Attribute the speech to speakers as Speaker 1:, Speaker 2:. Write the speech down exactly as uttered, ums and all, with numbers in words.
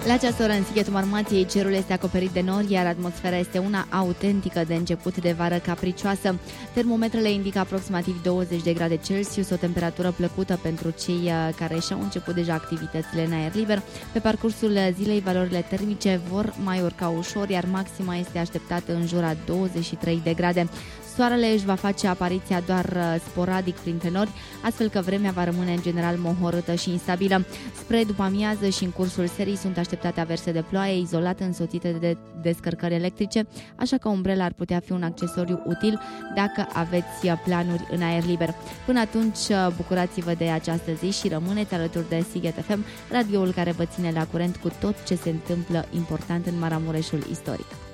Speaker 1: La această oră în Sighetul Marmației cerul este acoperit de nori, iar atmosfera este una autentică de început de vară capricioasă. Termometrele indică aproximativ douăzeci de grade Celsius, o temperatură plăcută pentru cei care și-au început deja activitățile în aer liber. Pe parcursul zilei, valorile termice vor mai urca ușor, iar maxima este așteptată în jur a douăzeci și trei de grade. Soarele își va face apariția doar sporadic printre nori, astfel că vremea va rămâne în general mohorâtă și instabilă. Spre după amiază și în cursul serii sunt așteptate averse de ploaie, izolate însoțite de descărcări electrice, așa că umbrela ar putea fi un accesoriu util dacă aveți planuri în aer liber. Până atunci, bucurați-vă de această zi și rămâneți alături de Sighet F M, radioul care vă ține la curent cu tot ce se întâmplă important în Maramureșul istoric.